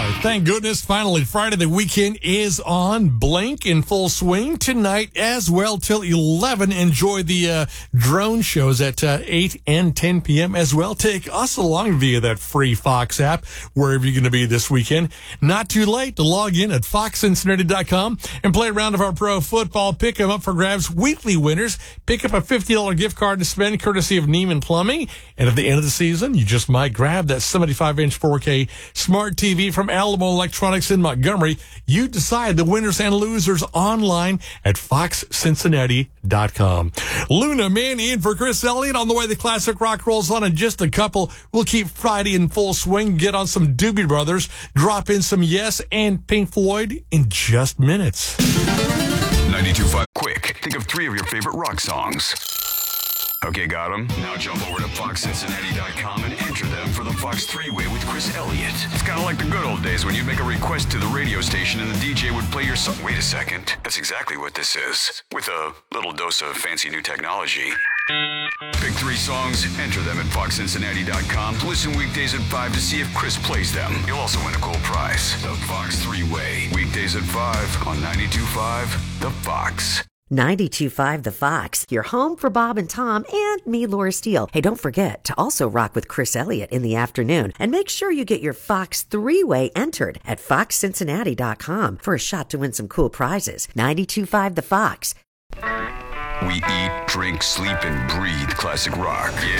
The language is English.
Thank goodness, finally Friday. The weekend is on. Blink in full swing tonight as well till 11. Enjoy the drone shows at 8 and 10 p.m. as well. Take us along via that free Fox app, wherever you're going to be this weekend. Not too late to log in at foxcincinnati.com and play a round of our pro football. Pick them up for grabs. Weekly winners. Pick up a $50 gift card to spend courtesy of Neiman Plumbing. And at the end of the season, you just might grab that 75-inch 4K smart TV from Alamo Electronics in Montgomery. You decide the winners and losers online at foxcincinnati.com. Luna Man in for Chris Elliott. On the way the classic rock rolls on in just a couple. We'll keep Friday in full swing. Get on some Doobie Brothers. Drop in some Yes and Pink Floyd in just minutes. 92.5. Quick, think of 3 of your favorite rock songs. Okay, got them? Now jump over to foxcincinnati.com and enter them for the Fox 3-Way with Chris Elliott. It's kind of like the good old days when you'd make a request to the radio station and the DJ would play your song. Wait a second. That's exactly what this is. With a little dose of fancy new technology. Pick 3 songs, enter them at foxcincinnati.com. Listen weekdays at 5 to see if Chris plays them. You'll also win a cool prize. The Fox 3-Way. Weekdays at 5 on 92.5 The Fox. 92.5 The Fox, your home for Bob and Tom and me, Laura Steele. Hey, don't forget to also rock with Chris Elliott in the afternoon. And make sure you get your Fox 3-Way entered at foxcincinnati.com for a shot to win some cool prizes. 92.5 The Fox. We eat, drink, sleep, and breathe classic rock. Yeah.